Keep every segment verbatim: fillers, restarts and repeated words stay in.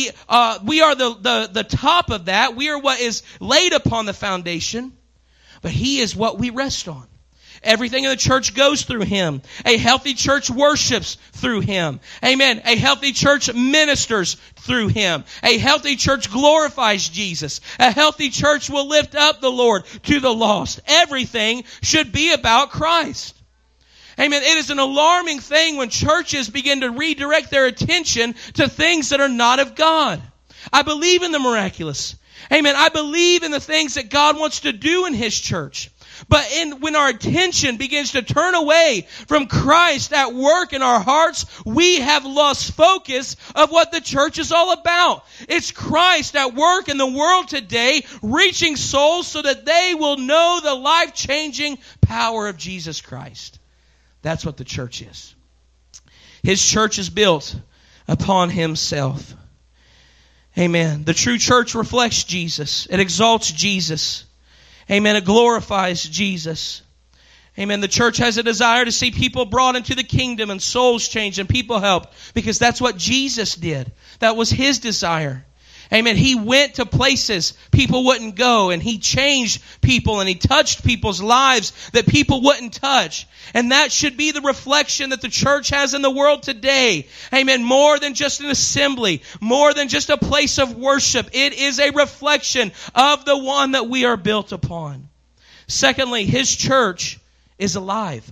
the uh, we are the, the the top of that. We are what is laid upon the foundation, but He is what we rest on. Everything in the church goes through Him. A healthy church worships through Him. Amen. A healthy church ministers through Him. A healthy church glorifies Jesus. A healthy church will lift up the Lord to the lost. Everything should be about Christ. Amen. It is an alarming thing when churches begin to redirect their attention to things that are not of God. I believe in the miraculous. Amen. I believe in the things that God wants to do in His church. But in, when our attention begins to turn away from Christ at work in our hearts, we have lost focus of what the church is all about. It's Christ at work in the world today, reaching souls so that they will know the life-changing power of Jesus Christ. That's what the church is. His church is built upon Himself. Amen. The true church reflects Jesus. It exalts Jesus. Amen. It glorifies Jesus. Amen. The church has a desire to see people brought into the kingdom and souls changed and people helped, because that's what Jesus did. That was His desire. Amen. He went to places people wouldn't go, and He changed people, and He touched people's lives that people wouldn't touch. And that should be the reflection that the church has in the world today. Amen. More than just an assembly, more than just a place of worship. It is a reflection of the one that we are built upon. Secondly, His church is alive.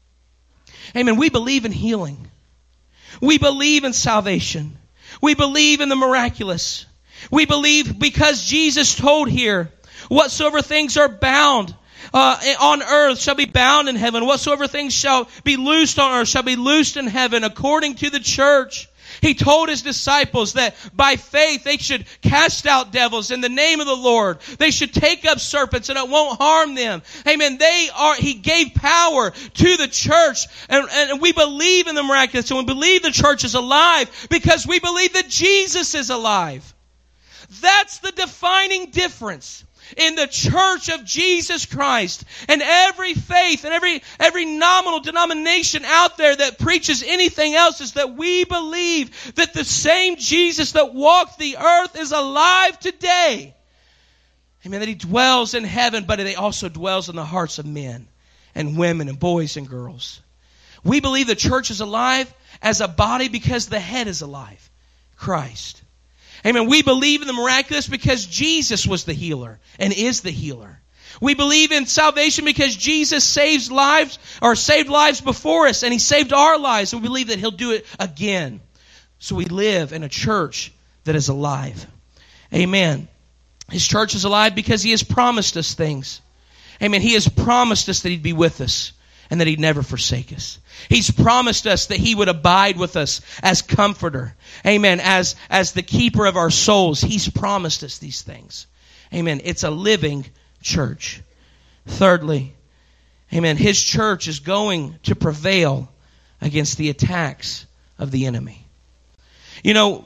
Amen. We believe in healing. We believe in salvation. We believe in the miraculous. We believe because Jesus told here, whatsoever things are bound uh, on earth shall be bound in heaven. Whatsoever things shall be loosed on earth shall be loosed in heaven, according to the church. He told His disciples that by faith they should cast out devils in the name of the Lord. They should take up serpents and it won't harm them. Amen. They are, He gave power to the church, and, and we believe in the miraculous, and we believe the church is alive because we believe that Jesus is alive. That's the defining difference in the church of Jesus Christ. And every faith and every, every nominal denomination out there that preaches anything else is that we believe that the same Jesus that walked the earth is alive today. Amen. That He dwells in heaven, but He also dwells in the hearts of men and women and boys and girls. We believe the church is alive as a body because the head is alive, Christ. Amen. We believe in the miraculous because Jesus was the healer and is the healer. We believe in salvation because Jesus saves lives, or saved lives before us, and He saved our lives, and we believe that He'll do it again. So we live in a church that is alive. Amen. His church is alive because He has promised us things. Amen. He has promised us that He'd be with us and that He'd never forsake us. He's promised us that He would abide with us as comforter. Amen. As, as the keeper of our souls. He's promised us these things. Amen. It's a living church. Thirdly, amen, His church is going to prevail against the attacks of the enemy. You know,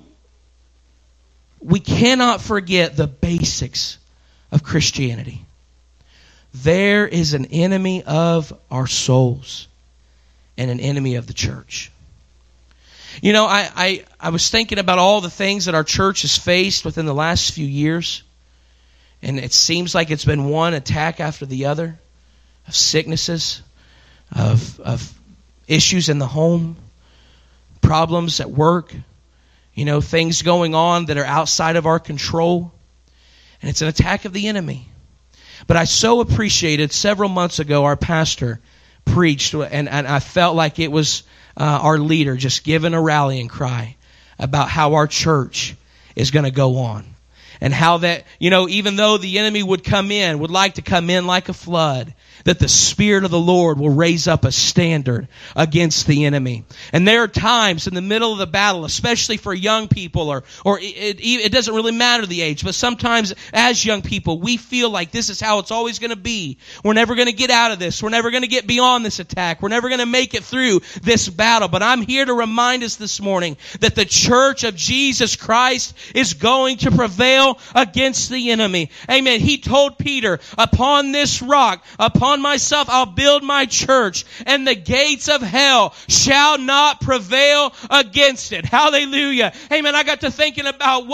we cannot forget the basics of Christianity. There is an enemy of our souls and an enemy of the church. You know, I, I, I was thinking about all the things that our church has faced within the last few years. And it seems like it's been one attack after the other of sicknesses, of, of issues in the home, problems at work, you know, things going on that are outside of our control. And it's an attack of the enemy. But I so appreciated several months ago our pastor preached, and, and I felt like it was uh, our leader just giving a rallying cry about how our church is going to go on. And how that, you know, even though the enemy would come in, would like to come in like a flood, that the Spirit of the Lord will raise up a standard against the enemy. And there are times in the middle of the battle, especially for young people, or or it, it, it doesn't really matter the age, but sometimes as young people, we feel like this is how it's always going to be. We're never going to get out of this. We're never going to get beyond this attack. We're never going to make it through this battle. But I'm here to remind us this morning that the church of Jesus Christ is going to prevail against the enemy. Amen. He told Peter, upon this rock, upon myself, I'll build my church, and the gates of hell shall not prevail against it. Hallelujah. Amen. I got to thinking about what